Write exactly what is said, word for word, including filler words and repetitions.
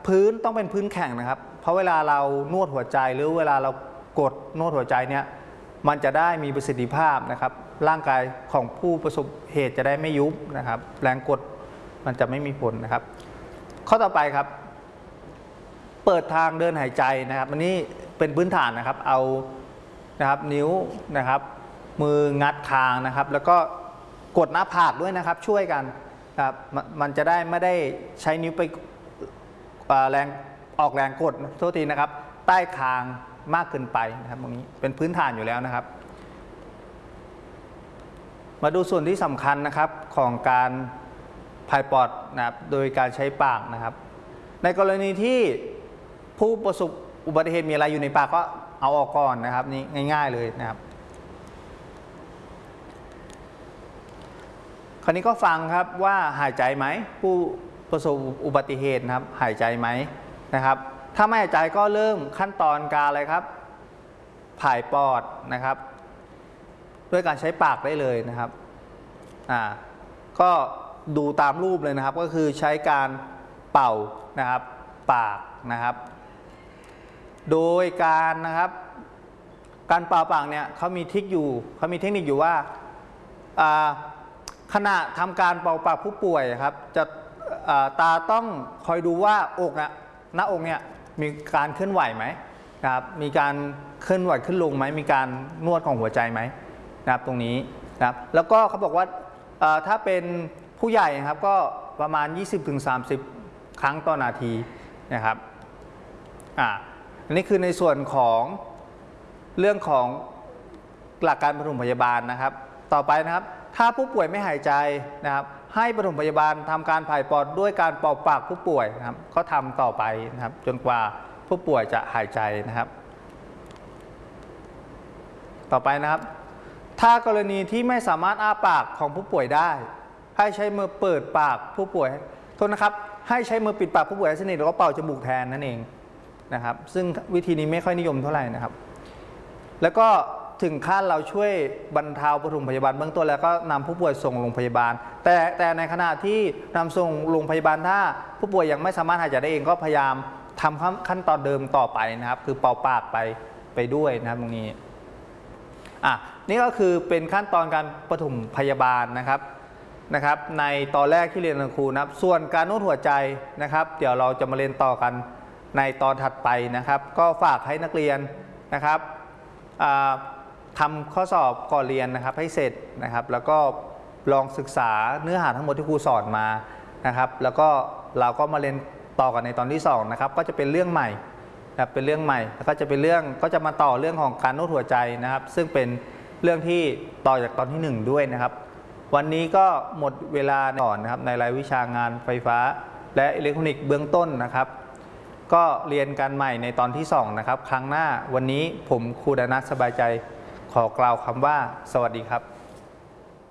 พื้นต้องเป็นพื้นแข็งนะครับเพราะเวลาเรานวดหัวใจหรือเวลาเรากดนวดหัวใจเนี่ยมันจะได้มีประสิทธิภาพนะครับร่างกายของผู้ประสบเหตุจะได้ไม่ยุบนะครับแรงกดมันจะไม่มีผลนะครับข้อต่อไปครับเปิดทางเดินหายใจนะครับอันนี้เป็นพื้นฐานนะครับเอานะครับนิ้วนะครับมืองัดคางนะครับแล้วก็กดหน้าผากด้วยนะครับช่วยกันครับมันจะได้ไม่ได้ใช้นิ้วไปแรงออกแรงกดโทษทีนะครับใต้คางมากเกินไปนะครับตรงนี้เป็นพื้นฐานอยู่แล้วนะครับมาดูส่วนที่สำคัญนะครับของการพายปอดนะครับโดยการใช้ปากนะครับในกรณีที่ผู้ประสบอุบัติเหตุมีอะไรอยู่ในปากก็เอาออกก่อนนะครับนี่ง่ายๆเลยนะครับคราวนี้ก็ฟังครับว่าหายใจไหมผู้ประสบอุบัติเหตุนะครับหายใจไหมนะครับถ้าไม่หายใจก็เริ่มขั้นตอนการอะไรครับผายปอดนะครับด้วยการใช้ปากได้เลยนะครับอ่าก็ดูตามรูปเลยนะครับก็คือใช้การเป่านะครับปากนะครับโดยการนะครับการเป่าปากเนี่ยเขามีทิคอยู่เขามีเทคนิคอยู่ว่าขณะทำการเป่าปากผู้ป่วยครับจะตาต้องคอยดูว่าอกนะหน้าอกเนี่ยมีการเคลื่อนไหวไหมนะครับมีการเคลื่อนไหวขึ้นลงไหมมีการนวดของหัวใจไหมนะครับตรงนี้นะครับแล้วก็เขาบอกว่าถ้าเป็นผู้ใหญ่ครับก็ประมาณ ยี่สิบถึงสามสิบ ครั้งต่อนาทีนะครับอ่าอันนี้คือในส่วนของเรื่องของหลักการปฐมพยาบาลนะครับต่อไปนะครับถ้าผู้ป่วยไม่หายใจนะครับให้ปฐมพยาบาลทำการผายปอดด้วยการเป่าปากผู้ป่วยนะครับเขาทำต่อไปนะครับจนกว่าผู้ป่วยจะหายใจนะครับต่อไปนะครับถ้ากรณีที่ไม่สามารถอ้าปากของผู้ป่วยได้ให้ใช้มือเปิดปากผู้ป่วยโทษนะครับให้ใช้มือปิดปากผู้ป่วยให้สนิทแล้วก็เป่าจมูกแทนนั่นเองนะครับซึ่งวิธีนี้ไม่ค่อยนิยมเท่าไหร่นะครับแล้วก็ถึงขั้นเราช่วยบรรเทาปฐมพยาบาลเบื้องต้นแล้วก็นำผู้ป่วยส่งโรงพยาบาลแต่แต่ในขณะที่นำส่งโรงพยาบาลถ้าผู้ป่วยยังไม่สามารถหายใจได้เองก็พยายามทำขั้นตอนเดิมต่อไปนะครับคือเป่าปากไปไปด้วยนะครับตรงนี้อ่ะนี่ก็คือเป็นขั้นตอนการปฐมพยาบาลนะครับนะครับในตอนแรกที่เรียนกับครูนะครับส่วนการนวดหัวใจนะครับเดี๋ยวเราจะมาเรียนต่อกันในตอนถัดไปนะครับก็ฝากให้นักเรียนนะครับทำข้อสอบก่อนเรียนนะครับให้เสร็จนะครับแล้วก็ลองศึกษาเนื้อหาทั้งหมดที่ครูสอนมานะครับแล้วก็เราก็มาเรียนต่อกันในตอนที่สองนะครับก็จะเป็นเรื่องใหม่นะครับเป็นเรื่องใหม่แล้วก็จะเป็นเรื่องก็จะมาต่อเรื่องของการนวดหัวใจนะครับซึ่งเป็นเรื่องที่ต่อจากตอนที่หนึ่งด้วยนะครับวันนี้ก็หมดเวลาก่อนนะครับในรายวิชางานไฟฟ้าและอิเล็กทรอนิกส์เบื้องต้นนะครับก็เรียนกันใหม่ในตอนที่สองนะครับครั้งหน้าวันนี้ผมครูดนัทสบายใจขอกล่าวคำว่าสวัสดีครับ